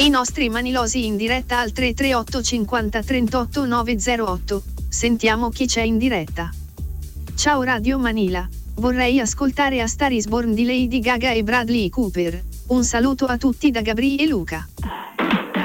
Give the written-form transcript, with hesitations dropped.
I nostri manilosi in diretta al 338 50 38 908. Sentiamo chi c'è in diretta. Ciao Radio Manila, vorrei ascoltare A Star Is Born di Lady Gaga e Bradley Cooper. Un saluto a tutti da Gabri e Luca.